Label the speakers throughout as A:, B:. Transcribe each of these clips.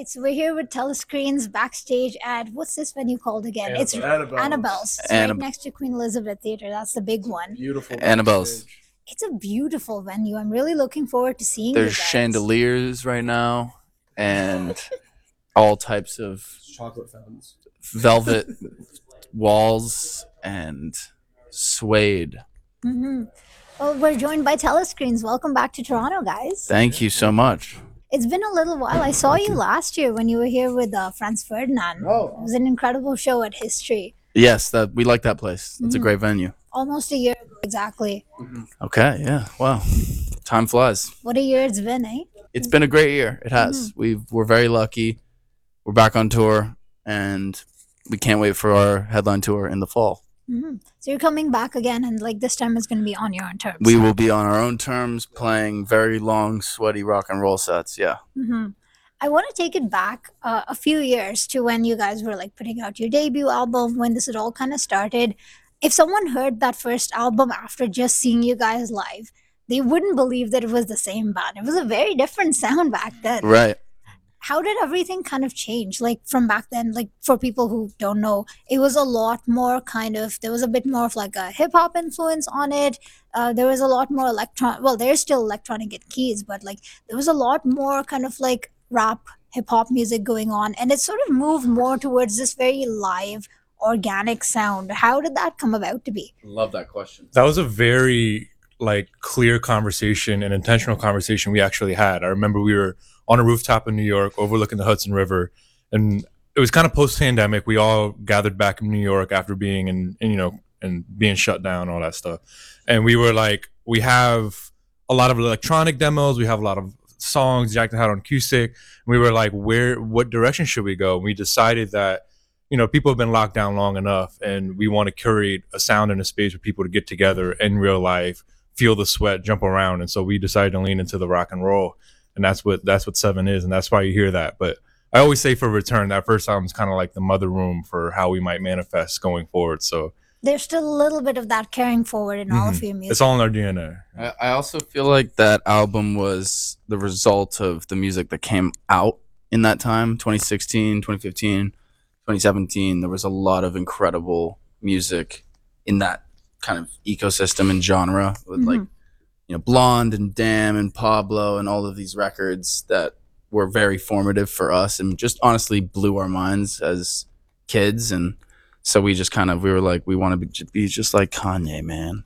A: So we're here with Telescreens backstage at what's this venue called again? It's Annabelle's. It's right next to Queen Elizabeth Theatre. That's the big one.
B: Beautiful.
C: Annabelle's.
B: backstage.
A: It's a beautiful venue. I'm really looking forward to seeing
C: There's
A: you guys.
C: chandeliers right now and all types of
B: Chocolate fountains.
C: velvet walls and suede.
A: Mm-hmm. Well, we're joined by Telescreens. Welcome back to Toronto, guys.
C: Thank you so much.
A: It's been a little while. I saw you last year when you were here with Franz Ferdinand.
B: Oh.
A: It was an incredible show at History.
C: Yes, that we like that place. That's a great venue.
A: Almost a year ago, exactly.
C: Okay, yeah. Wow. Time flies.
A: What a year it's been, eh?
C: It's been a great year. It has. We're very lucky. We're back on tour and we can't wait for our headline tour in the fall.
A: So you're coming back again, and like this time it's going to be on your own terms.
C: We will be on our own terms playing very long, sweaty rock and roll sets. Yeah.
A: I want to take it back a few years to when you guys were like putting out your debut album, when this had all kind of started. If someone heard that first album after just seeing you guys live, they wouldn't believe that it was the same band. It was a very different sound back then.
C: Right.
A: How did everything kind of change, like from back then? Like for people who don't know, it was a lot more kind of, there was a bit more of like a hip-hop influence on it. There was a lot more there's still electronic and keys, but like there was a lot more kind of like rap hip-hop music going on, and it sort of moved more towards this very live organic sound. How did that come about to be?
C: Love that question.
D: That was a very like clear conversation and intentional conversation we actually had. I remember we were on a rooftop in New York overlooking the Hudson River, and it was kind of post-pandemic. We all gathered back in New York after being and being shut down, all that stuff. And we were like, we have a lot of electronic demos, we have a lot of songs Jack had on acoustic. And we were like, what direction should we go? And we decided that people have been locked down long enough, and we want to curate a sound and a space for people to get together in real life, feel the sweat, jump around. And so we decided to lean into the rock and roll, and that's what Seven is, and that's why you hear that. But I always say for Return, that first album is kind of like the mother room for how we might manifest going forward. So
A: There's still a little bit of that carrying forward in all of your music.
D: it's all in our DNA.
C: I also feel like that album was the result of the music that came out in that time, 2016, 2015, 2017. There was a lot of incredible music in that kind of ecosystem and genre with like, Blonde and Damn and Pablo and all of these records that were very formative for us and just honestly blew our minds as kids. And so we were like, we want to be just like Kanye, man.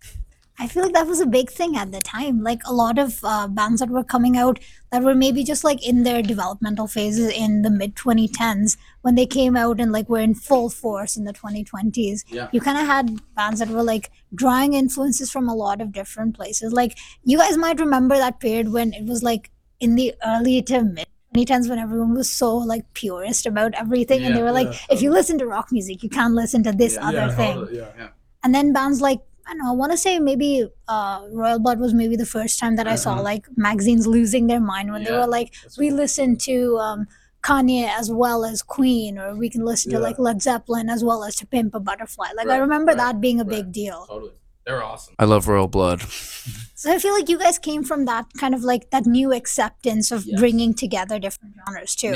A: I feel like that was a big thing at the time. Like a lot of bands that were coming out that were maybe just like in their developmental phases in the mid 2010s, when they came out and like were in full force in the 2020s.
C: Yeah.
A: You kind of had bands that were like drawing influences from a lot of different places. Like you guys might remember that period when it was like in the early to mid 2010s, when everyone was so like purist about everything, and they were like, if you listen to rock music, you can't listen to this other thing. And then bands like, I don't know, I want to say maybe Royal Blood was maybe the first time that I saw like magazines losing their mind when they were like, we listen to Kanye as well as Queen, or we can listen to like Led Zeppelin as well as To Pimp a Butterfly. Like I remember that being a big deal.
C: Totally. They're awesome. I love Royal Blood.
A: So I feel like you guys came from that kind of like that new acceptance of bringing together different genres too.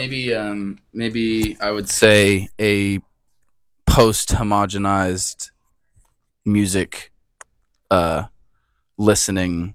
C: Maybe I would say a post-homogenized music listening,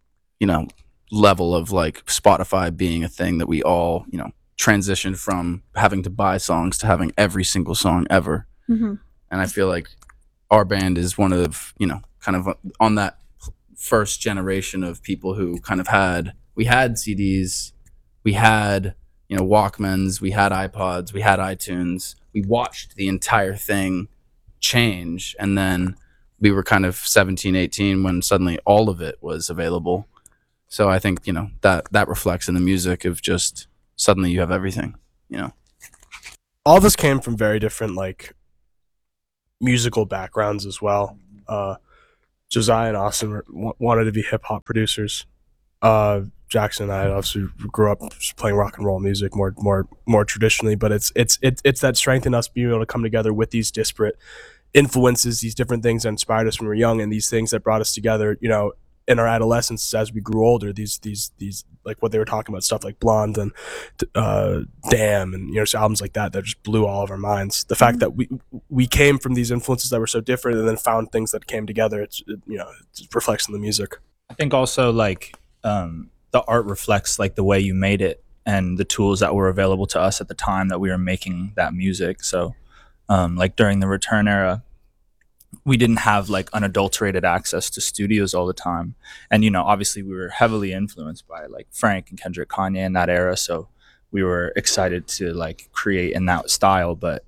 C: level of like Spotify being a thing that we all, transitioned from having to buy songs to having every single song ever. And I feel like our band is one of, kind of on that first generation of people who kind of we had CDs, we had, Walkmans, we had iPods, we had iTunes. We watched the entire thing change, and then we were kind of 17, 18 when suddenly all of it was available. So I think, that reflects in the music of just suddenly you have everything,
B: All of us came from very different like musical backgrounds as well. Josiah and Austin wanted to be hip hop producers. Jackson and I obviously grew up just playing rock and roll music more traditionally, but it's that strength in us being able to come together with these disparate influences, these different things that inspired us when we were young, and these things that brought us together, in our adolescence as we grew older, these like what they were talking about, stuff like Blonde and Damn, and albums like that just blew all of our minds. The fact that we came from these influences that were so different and then found things that came together, it reflects in the music.
E: I think also like the art reflects like the way you made it and the tools that were available to us at the time that we were making that music. So like during the Return era, we didn't have like unadulterated access to studios all the time. And, obviously we were heavily influenced by like Frank and Kendrick, Kanye in that era. So we were excited to like create in that style. But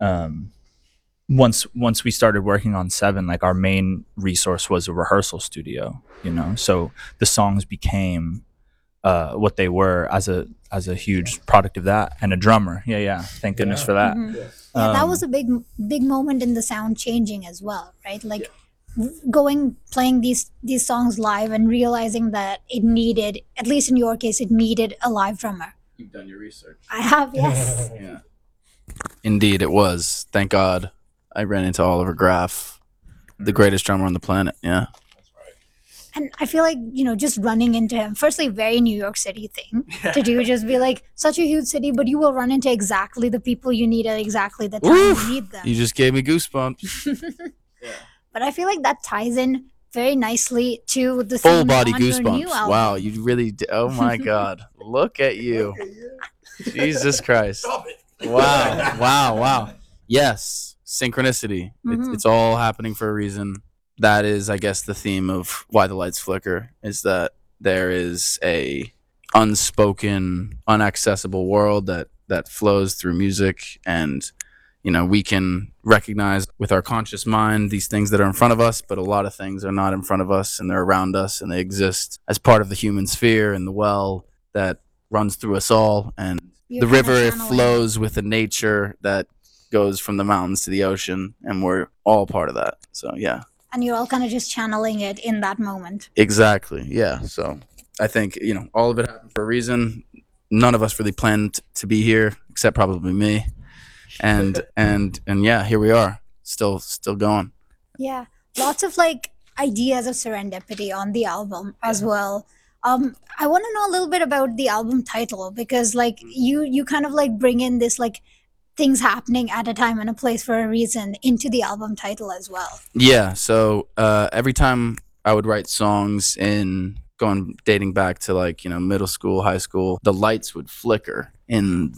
E: once we started working on Seven, like our main resource was a rehearsal studio, so the songs became what they were as a huge product of that, and a drummer. Thank goodness for that.
A: Yeah, that was a big moment in the sound changing as well, right? Like playing these songs live and realizing that it needed, at least in your case, it needed a live drummer.
C: You've done your research.
A: I have, yes.
C: Yeah. Indeed, it was. Thank God I ran into Oliver Graff, the greatest drummer on the planet. Yeah.
A: And I feel like, just running into him, firstly, very New York City thing to do, just be like, such a huge city, but you will run into exactly the people you need at exactly the time you need them.
C: You just gave me goosebumps.
A: But I feel like that ties in very nicely to the
C: Full
A: theme
C: body
A: on your new
C: goosebumps.
A: album.
C: Wow, you really did. Oh my God. Look at you. Jesus Christ. Wow. Yes, synchronicity. It's all happening for a reason. That is, I guess, the theme of Why the Lights Flicker, is that there is a unspoken, unaccessible world that flows through music, and we can recognize with our conscious mind these things that are in front of us, but a lot of things are not in front of us, and they're around us, and they exist as part of the human sphere and the well that runs through us all. And
A: You're
C: the river,
A: kinda
C: it
A: channeling
C: flows with the nature that goes from the mountains to the ocean, and we're all part of that. So yeah.
A: And you're all kind of just channeling it in that moment.
C: Exactly. Yeah. So I think, all of it happened for a reason. None of us really planned to be here, except probably me. And yeah, here we are, still going.
A: Yeah. Lots of like ideas of serendipity on the album as well. I want to know a little bit about the album title, because like you kind of like bring in this like things happening at a time and a place for a reason into the album title as well.
C: Yeah. So every time I would write songs dating back to like, middle school, high school, the lights would flicker in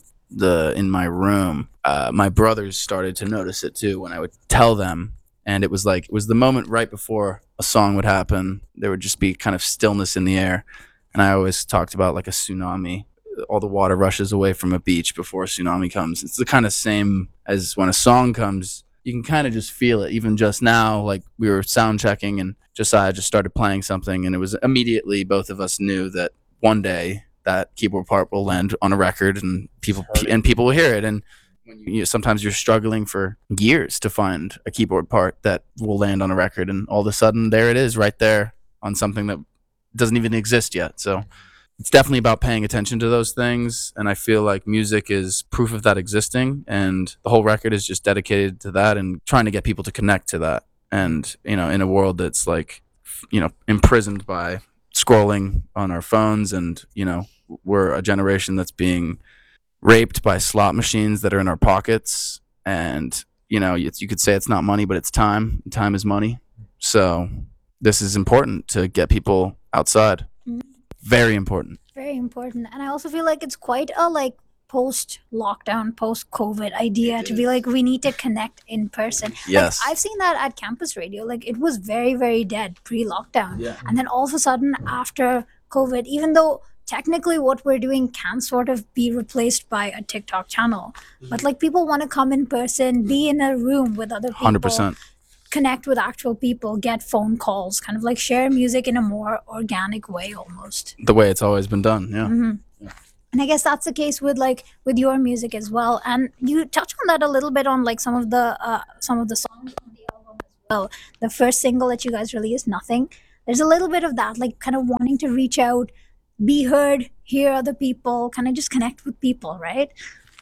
C: my room. My brothers started to notice it too when I would tell them. And it was the moment right before a song would happen. There would just be kind of stillness in the air. And I always talked about like a tsunami. All the water rushes away from a beach before a tsunami comes. It's the kind of same as when a song comes. You can kind of just feel it. Even just now, like we were sound checking and Josiah just started playing something, and it was immediately both of us knew that one day that keyboard part will land on a record, and people will hear it. And when sometimes you're struggling for years to find a keyboard part that will land on a record, and all of a sudden there it is right there on something that doesn't even exist yet. So it's definitely about paying attention to those things, and I feel like music is proof of that existing, and the whole record is just dedicated to that and trying to get people to connect to that. And in a world that's like imprisoned by scrolling on our phones, and we're a generation that's being raped by slot machines that are in our pockets, and you could say it's not money, but it's time. Time is money. So this is important to get people outside. Very important.
A: Very important. And I also feel like it's quite a like post-lockdown, post-COVID idea to be like, we need to connect in person.
C: Yes.
A: Like, I've seen that at campus radio. Like it was very, very dead pre-lockdown.
C: Yeah.
A: And then all of a sudden after COVID, even though technically what we're doing can sort of be replaced by a TikTok channel, but like people want to come in person, be in a room with other people.
C: 100%.
A: Connect with actual people, get phone calls, kind of like share music in a more organic way almost.
C: The way it's always been done. Yeah.
A: Mm-hmm. And I guess that's the case with your music as well. And you touch on that a little bit on like some of the songs on the album as well. The first single that you guys released, Nothing, there's a little bit of that, like kind of wanting to reach out, be heard, hear other people, kind of just connect with people, right?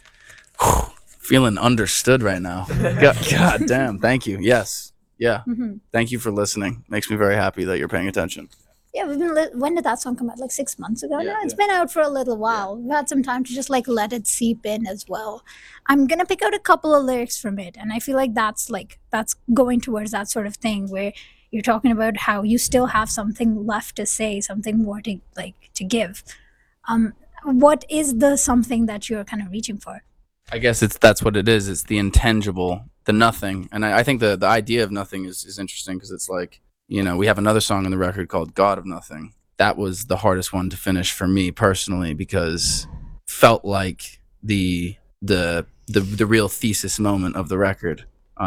C: Feeling understood right now. God damn. Thank you. Yes. Yeah.
A: Mm-hmm.
C: Thank you for listening. Makes me very happy that you're paying attention.
A: Yeah, when did that song come out? Like 6 months ago
C: Yeah,
A: now? It's been out for a little while. We've had some time to just like let it seep in as well. I'm gonna pick out a couple of lyrics from it, and I feel like that's going towards that sort of thing where you're talking about how you still have something left to say, something more to to give. What is the something that you're kind of reaching for?
C: I guess that's what it is. It's the intangible, the nothing. And I think the idea of nothing is interesting because it's like, we have another song on the record called God of Nothing. That was the hardest one to finish for me personally because felt like the real thesis moment of the record.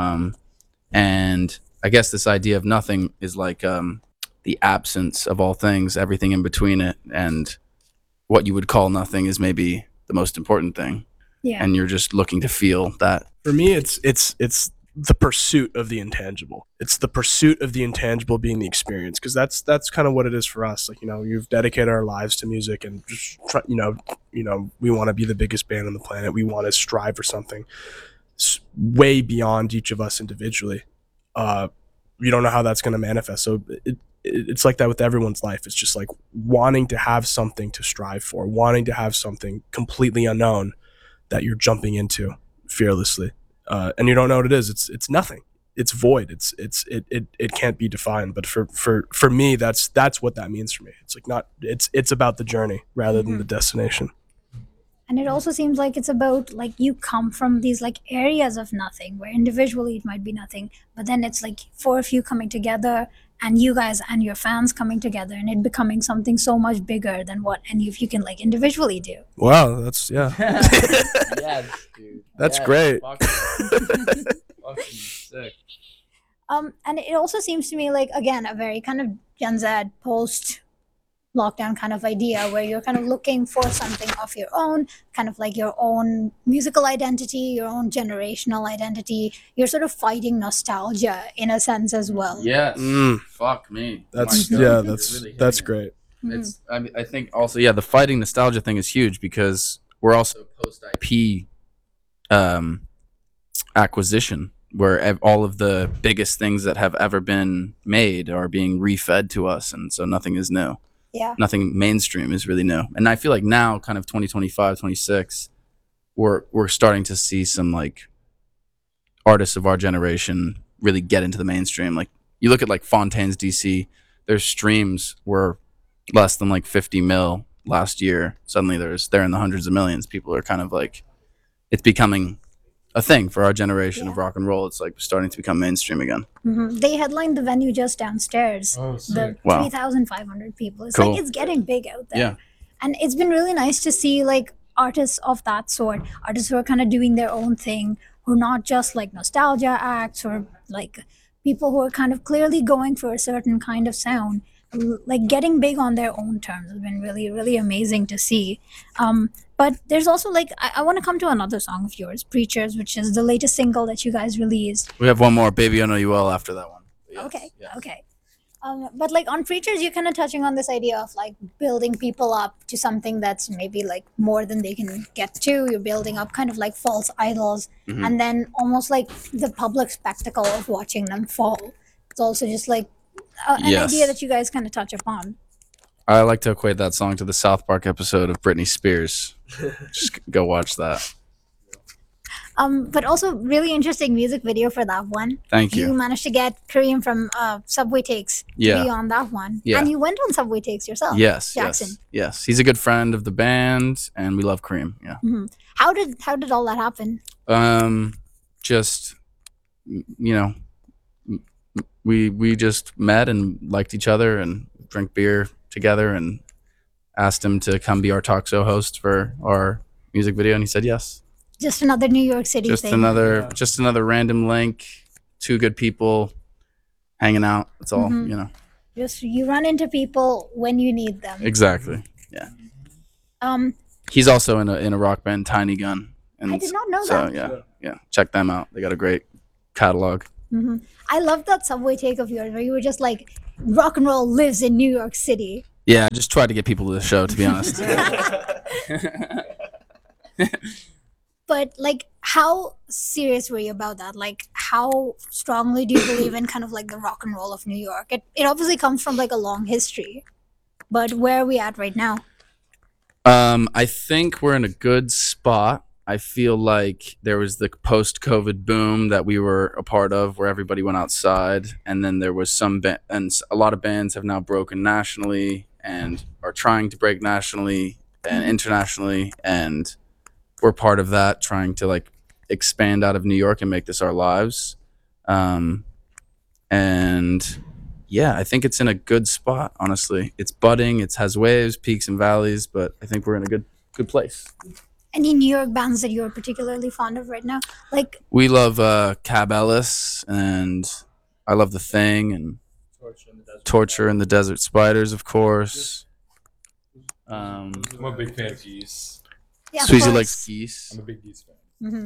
C: And I guess this idea of nothing is like the absence of all things, everything in between it, and what you would call nothing is maybe the most important thing.
A: Yeah.
C: And you're just looking to feel that.
B: For me, it's the pursuit of the intangible. It's the pursuit of the intangible being the experience, because that's kind of what it is for us. Like, you've dedicated our lives to music, and just we want to be the biggest band on the planet. We want to strive for something way beyond each of us individually. You don't know how that's going to manifest, so it's like that with everyone's life. It's just like wanting to have something to strive for, wanting to have something completely unknown that you're jumping into fearlessly, and you don't know what it is. It's nothing. It's void. It can't be defined. But for me, that's what that means for me. It's like it's about the journey rather than the destination.
A: And it also seems like it's about like you come from these like areas of nothing where individually it might be nothing, but then it's like four of you coming together and you guys and your fans coming together and it becoming something so much bigger than what any of you can like individually do.
B: Wow, that's
C: Yes, dude.
B: That's great.
C: Fucking sick.
A: And it also seems to me like, again, a very kind of Gen Z post lockdown kind of idea where you're kind of looking for something of your own, kind of like your own musical identity, your own generational identity. You're sort of fighting nostalgia in a sense as well.
C: Yes.
B: Mm.
C: Fuck me.
B: That's
C: My God,
B: yeah,
C: you're
B: that's
C: really
B: that's
C: hitting it.
B: great.
C: It's I think also the fighting nostalgia thing is huge because we're also post IP acquisition where all of the biggest things that have ever been made are being refed to us, and so nothing is new.
A: Yeah.
C: Nothing mainstream is really new. And I feel like now kind of 2025, 26 we're starting to see some like artists of our generation really get into the mainstream. Like you look at like Fontaine's DC, their streams were less than like 50 mil last year. Suddenly they're in the hundreds of millions. People are kind of like, it's becoming a thing for our generation of rock and roll. It's like starting to become mainstream again.
A: They headlined the venue just downstairs.
D: Oh,
A: The
D: sick.
C: Wow.
A: 3,500 people. It's
C: Cool.
A: like it's getting big out there.
C: Yeah.
A: And it's been really nice to see like artists of that sort, artists who are kind of doing their own thing, who are not just like nostalgia acts or like people who are kind of clearly going for a certain kind of sound, like getting big on their own terms has been really, really amazing to see. But there's also like, I want to come to another song of yours, Preachers, which is the latest single that you guys released.
C: We have one more, Baby I Know You Well, after that one. Yes,
A: Okay,
C: yes.
A: okay. But like on Preachers, you're kind of touching on this idea of like building people up to something that's maybe like more than they can get to. You're building up kind of like false idols,
C: Mhm.
A: and then almost like the public spectacle of watching them fall. It's also just like an
C: Yes.
A: idea that you guys kind of touch upon.
C: I like to equate that song to the South Park episode of Britney Spears. Just go watch that.
A: But also really interesting music video for that one.
C: Thank
A: You
C: you.
A: managed to get Kareem from Subway Takes to
C: Yeah.
A: be on that one,
C: Yeah.
A: and you went on Subway Takes yourself.
C: Yes,
A: Jackson.
C: yes. He's a good friend of the band, and we love Kareem. Yeah.
A: How did all that happen?
C: Just we just met and liked each other and drank beer together and asked him to come be our talk show host for our music video, and he said yes.
A: Just another New York City
C: Just
A: thing.
C: another random link. Two good people hanging out. That's all.
A: Mhm. Just you run into people when you need them.
C: Exactly.
A: Um,
C: He's also in a rock band, Tiny Gun. And
A: I did not know
C: so
A: that.
C: yeah. Check them out. They got a great catalog.
A: I love that Subway take of yours where you were just like, rock and roll lives in New York City.
C: Yeah, I just tried to get people to the show, to be honest.
A: But like, how serious were you about that? Like, how strongly do you believe in kind of like the rock and roll of New York? It obviously comes from like a long history. but where are we at right now?
C: I think we're in a good spot. I feel like there was the post-COVID boom that we were a part of, where everybody went outside, and then there was and a lot of bands have now broken nationally and are trying to break nationally and internationally, and we're part of that, trying to like expand out of New York and make this our lives. And yeah, I think it's in a good spot. Honestly, it's budding. It has waves, peaks, and valleys, but I think we're in a good place.
A: Any New York bands that you're particularly fond of right now? Like,
C: We love Cab Ellis, and I love The Thing, and Torture and the Desert Spiders, of course.
D: I'm a big fan of Geese.
A: yeah, of
C: Sweezy
A: course.
C: likes Geese.
D: I'm a big Geese fan.
A: Mm-hmm.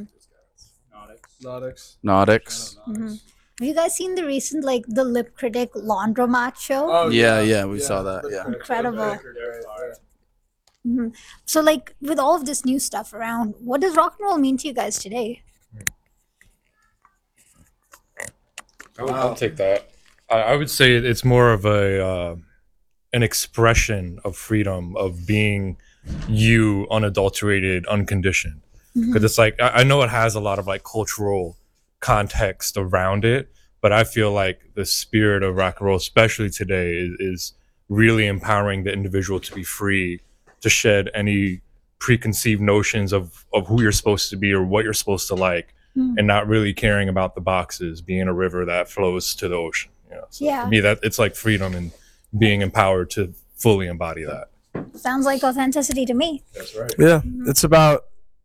C: Nautics.
A: Have you guys seen the recent, like, the Lip Critic Laundromat show?
B: Oh,
C: Yeah, we saw that. Yeah.
A: Incredible. Mhm. So, like, with all of this new stuff around, what does rock and roll mean to you guys today?
D: I'll take that. I would say it's more of an expression of freedom, of being you, unadulterated, unconditioned. Because it's like I know it has a lot of like cultural context around it, but I feel like the spirit of rock and roll, especially today, is really empowering the individual to be free, to shed any preconceived notions of who you're supposed to be or what you're supposed to like, and not really caring about the boxes, being a river that flows to the ocean. You know? So
A: Yeah.
D: for me, that it's like freedom and being empowered to fully embody that.
A: Sounds like authenticity to me.
D: That's right.
B: Yeah, it's about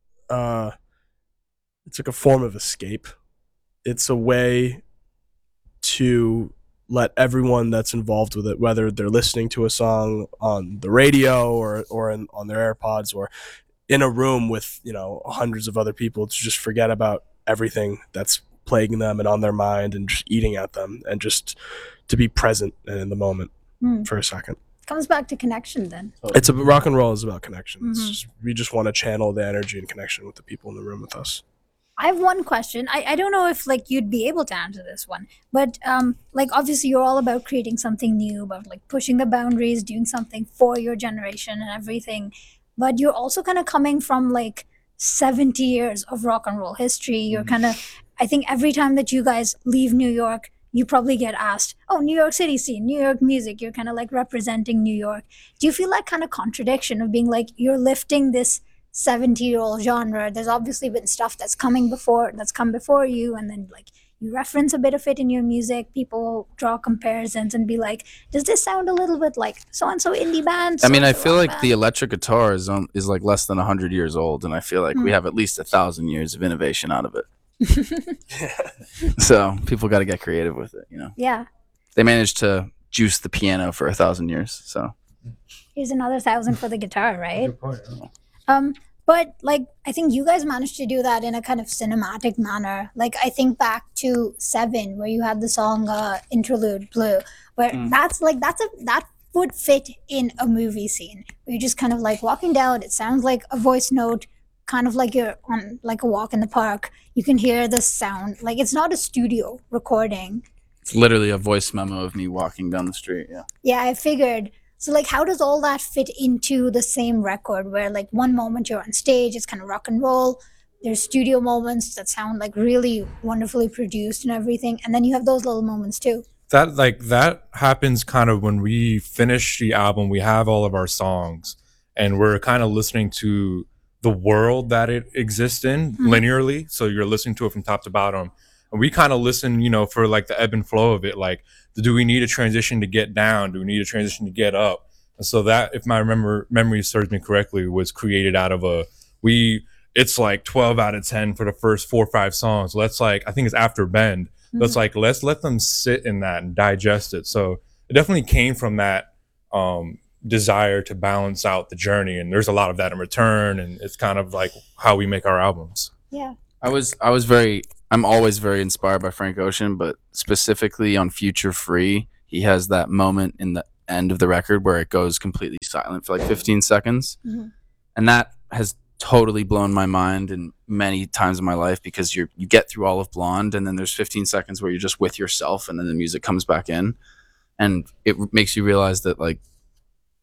B: it's like a form of escape. It's a way to let everyone that's involved with it, whether they're listening to a song on the radio or on their AirPods or in a room with hundreds of other people, to just forget about everything that's plaguing them and on their mind and just eating at them, and just to be present and in the moment for a second.
A: Comes back to connection then.
B: It's a rock and roll is about connection. It's
A: Mhm.
B: just, we just want to channel the energy and connection with the people in the room with us.
A: I have one question. I don't know if like you'd be able to answer this one, but like obviously you're all about creating something new, about like pushing the boundaries, doing something for your generation and everything. But you're also kind of coming from like 70 years of rock and roll history. You're kind of, I think every time that you guys leave New York, you probably get asked, "Oh, New York City scene, New York music." You're kind of like representing New York. Do you feel that kind of contradiction of being like you're lifting this 70-year-old genre? There's obviously been stuff that's come before you, and then like you reference a bit of it in your music. People draw comparisons and be like, does this sound a little bit like so and so indie band?
C: I mean, I
A: so-and-so
C: feel
A: rock
C: like the
A: band?"
C: electric guitar is like less than 100 years old, and I feel like we have at least 1,000 years of innovation out of it. So people got to get creative with it.
A: Yeah,
C: They managed to juice the piano for 1,000 years. So
A: here's another 1,000 for the guitar, right?
D: Good point.
A: But like I think you guys managed to do that in a kind of cinematic manner. Like I think back to Seven, where you had the song Interlude Blue, where that would fit in a movie scene. Where you're just kind of like walking down, it sounds like a voice note, kind of like you're on like a walk in the park. You can hear the sound. Like it's not a studio recording.
C: it's literally a voice memo of me walking down the street. Yeah.
A: Yeah, I figured. So like how does all that fit into the same record where like one moment you're on stage, it's kind of rock and roll. There's studio moments that sound like really wonderfully produced and everything. And then you have those little moments too.
D: That happens kind of when we finish the album. We have all of our songs, and we're kind of listening to the world that it exists in linearly. So you're listening to it from top to bottom, and we kind of listen, for like the ebb and flow of it. Like, do we need a transition to get down? Do we need a transition to get up? And so that, if my memory serves me correctly, was created out of it's like 12 out of 10 for the first 4 or 5 songs. Let's like, I think it's After Bend. Let's like, let's let them sit in that and digest it. So it definitely came from that desire to balance out the journey. And there's a lot of that in return. And it's kind of like how we make our albums.
A: Yeah.
C: I'm always very inspired by Frank Ocean, but specifically on Future Free, he has that moment in the end of the record where it goes completely silent for like 15 seconds. And that has totally blown my mind in many times in my life, because you get through all of Blonde, and then there's 15 seconds where you're just with yourself, and then the music comes back in, and it makes you realize that like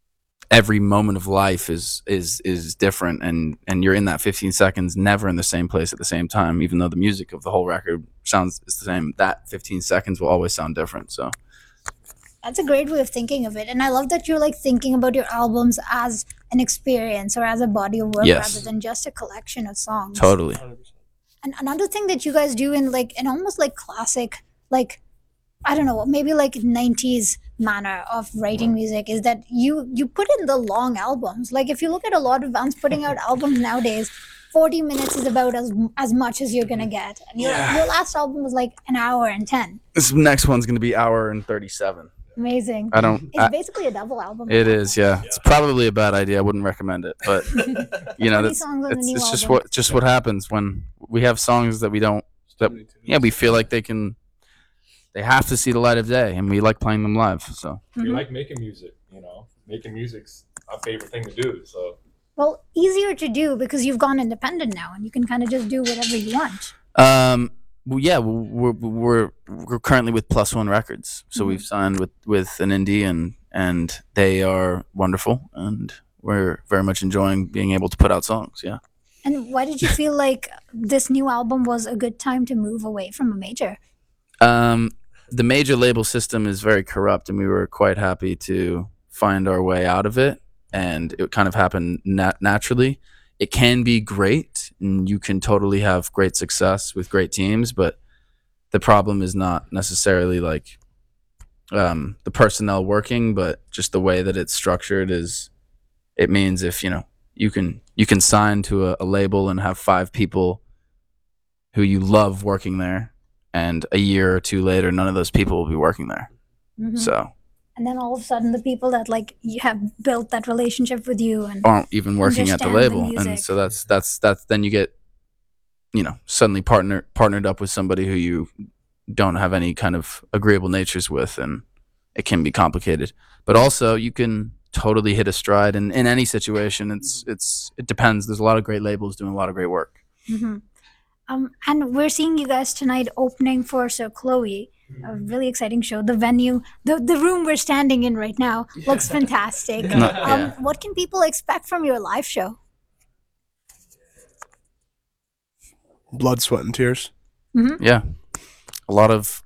C: every moment of life is different, and you're in that 15 seconds never in the same place at the same time, even though the music of the whole record sounds is the same. That 15 seconds will always sound different. So
A: That's a great way of thinking of it. And I love that you're like thinking about your albums as an experience or as a body of work
C: Yes.
A: rather than just a collection of songs.
C: totally.
A: And another thing that you guys do in like an almost like classic, like I don't know, maybe like 90s manner of writing music is that you put in the long albums. Like if you look at a lot of bands putting out albums nowadays, 40 minutes is about as much as you're gonna get. And your last album was like an hour and 10.
C: This next one's gonna be hour and 37.
A: Amazing.
C: I don't.
A: It's basically a double album.
C: It is, yeah. It's probably a bad idea. I wouldn't recommend it, but you know,
A: 20
C: that's
A: songs on the
C: it's,
A: new
C: it's just
A: album.
C: what happens when we have songs that we don't. That we feel like they have to see the light of day, and we like playing them live. So
D: We like making music, making music's our favorite thing to do. So
A: Well, easier to do because you've gone independent now and you can kind of just do whatever you want.
C: well, yeah, we're currently with Plus One Records, so we've signed with an indie, and they are wonderful, and we're very much enjoying being able to put out songs. Yeah.
A: And why did you feel like this new album was a good time to move away from a major?
C: The major label system is very corrupt, and we were quite happy to find our way out of it, and it kind of happened naturally. It can be great, and you can totally have great success with great teams, but the problem is not necessarily like the personnel working, but just the way that it's structured. It means if you can sign to a label and have 5 people who you love working there, and a year or 2 later, none of those people will be working there. So
A: And then all of a sudden, the people that like you have built that relationship with you and
C: aren't even working at the
A: Understand the
C: label, and
A: music.
C: so that's then you get suddenly partnered up with somebody who you don't have any kind of agreeable natures with, and it can be complicated. But also, you can totally hit a stride in any situation. It depends. There's a lot of great labels doing a lot of great work.
A: and we're seeing you guys tonight opening for Sir Chloe, a really exciting show. The venue, the room we're standing in right now looks fantastic.
C: Yeah.
A: What can people expect from your live show?
B: Blood, sweat, and tears.
C: Yeah, a lot of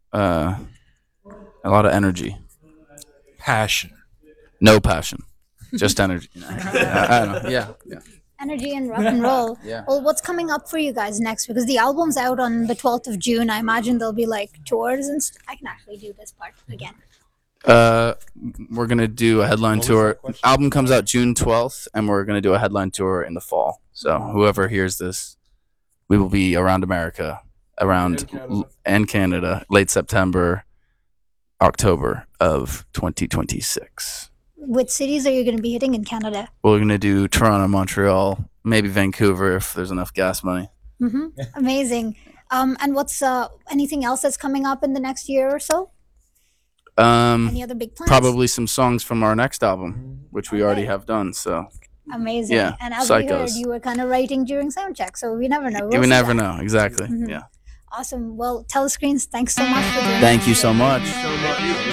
C: energy.
D: passion.
C: No passion, just energy. I don't know. Yeah.
A: Energy and rock and roll.
C: Yeah.
A: Well, what's coming up for you guys next? Because the album's out on the 12th of June. I imagine there'll be like tours and I can actually do this part again.
C: We're gonna do a headline tour. Album comes out June 12th, and we're gonna do a headline tour in the fall. So whoever hears this, we will be around America, and Canada, late September, October of 2026.
A: Which cities are you going to be hitting in Canada?
C: We're gonna do Toronto, Montreal, maybe Vancouver if there's enough gas money.
A: Amazing. And what's anything else that's coming up in the next year or so? Any other big plans?
C: Probably some songs from our next album, which we already
A: Okay.
C: have done. So
A: Amazing.
C: Yeah,
A: And as we heard,
C: Psychos.
A: you were kind of writing during sound check, so we never know.
C: we
A: We'll see
C: never
A: that.
C: know exactly. Yeah.
A: Awesome. Well, Telescreens, thanks so much for doing
C: Thank you so much.